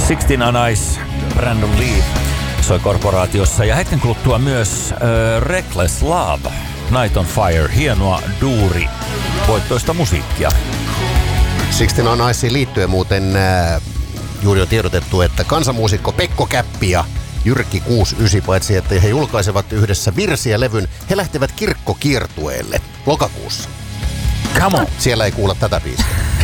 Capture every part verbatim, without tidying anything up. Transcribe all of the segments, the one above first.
Sixteen on Ice, Brandon Lee soi Korporaatiossa ja hetken kuluttua myös äh, Reckless Love, Night on Fire, hienoa duuri, voittoista musiikkia. Sixteen on Iceen liittyen muuten äh, juuri on tiedotettu, että kansanmuusikko Pekko Käppi ja Jyrki kuusikymmentäyhdeksän, paitsi että he julkaisevat yhdessä virsiä levyn, he lähtevät kirkkokiertueelle lokakuussa. Come on! Siellä ei kuulla tätä biisiä.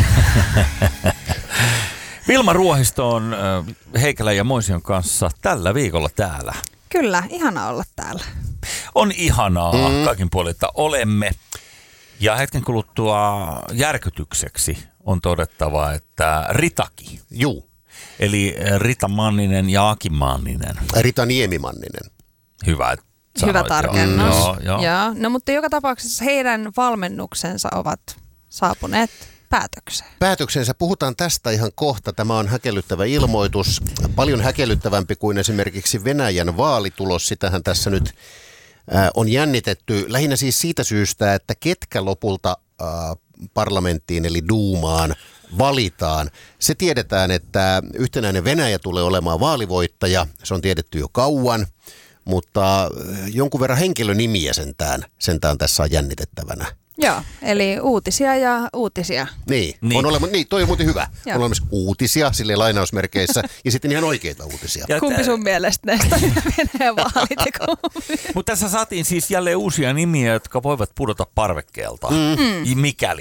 Vilma Ruohisto on Heikelän ja Moision kanssa tällä viikolla täällä. Kyllä, ihana olla täällä. On ihanaa Mm. kaikin puolin, että olemme. Ja hetken kuluttua järkytykseksi on todettava, että Ritaki, Juu, eli Rita Manninen ja Aki Manninen. Rita Niemimanninen. Hyvä, että Hyvä sanoit, tarkennus. Joo, joo. Joo. No mutta joka tapauksessa heidän valmennuksensa ovat saapuneet päätökseen. Päätöksensä puhutaan tästä ihan kohta. Tämä on häkellyttävä ilmoitus. Paljon häkellyttävämpi kuin esimerkiksi Venäjän vaalitulos. Sitähän tässä nyt äh, on jännitetty. Lähinnä siis siitä syystä, että ketkä lopulta äh, parlamenttiin eli Duumaan valitaan. Se tiedetään, että yhtenäinen Venäjä tulee olemaan vaalivoittaja. Se on tiedetty jo kauan. Mutta jonkun verran henkilönimiä sentään, sentään tässä on jännitettävänä. Joo, eli uutisia ja uutisia. Niin, Niin. on olemassa, niin toi on muuten hyvä. Joo. On olemassa uutisia sille lainausmerkeissä ja sitten ihan oikeita uutisia. Ja Kumpi t- sun mielestä näistä Venäjän vaalit ja kumpi? Mutta tässä saatiin siis jälleen uusia nimiä, jotka voivat pudota parvekkeelta, mm. mikäli